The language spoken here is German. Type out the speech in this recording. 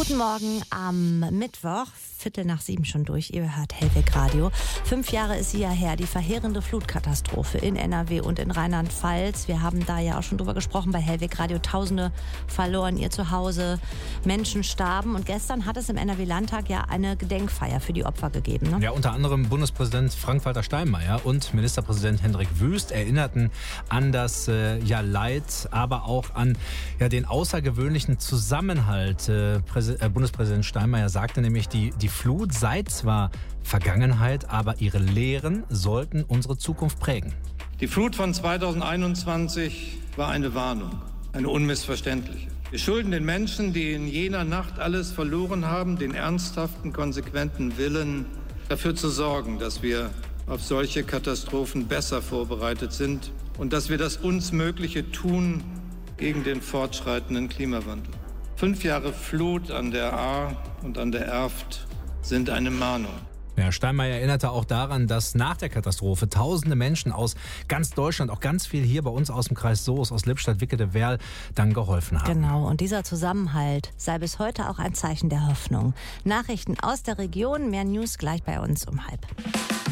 Guten Morgen am Mittwoch, 6:45 schon durch. Ihr hört Hellweg Radio. 5 Jahre ist sie ja her, die verheerende Flutkatastrophe in NRW und in Rheinland-Pfalz. Wir haben da ja auch schon drüber gesprochen bei Hellweg Radio. Tausende verloren ihr Zuhause, Menschen starben. Und gestern hat es im NRW-Landtag ja eine Gedenkfeier für die Opfer gegeben. Ne? Ja, unter anderem Bundespräsident Frank-Walter Steinmeier und Ministerpräsident Hendrik Wüst erinnerten an das Leid, aber auch an den außergewöhnlichen Zusammenhalt. Bundespräsident Steinmeier sagte nämlich, die Flut sei zwar Vergangenheit, aber ihre Lehren sollten unsere Zukunft prägen. Die Flut von 2021 war eine Warnung, eine unmissverständliche. Wir schulden den Menschen, die in jener Nacht alles verloren haben, den ernsthaften, konsequenten Willen, dafür zu sorgen, dass wir auf solche Katastrophen besser vorbereitet sind und dass wir das uns Mögliche tun gegen den fortschreitenden Klimawandel. 5 Jahre Flut an der Ahr und an der Erft sind eine Mahnung. Ja, Steinmeier erinnerte auch daran, dass nach der Katastrophe tausende Menschen aus ganz Deutschland, auch ganz viel hier bei uns aus dem Kreis Soest, aus Lippstadt, Wickede-Werl, dann geholfen haben. Genau, und dieser Zusammenhalt sei bis heute auch ein Zeichen der Hoffnung. Nachrichten aus der Region, mehr News gleich bei uns um 12:30.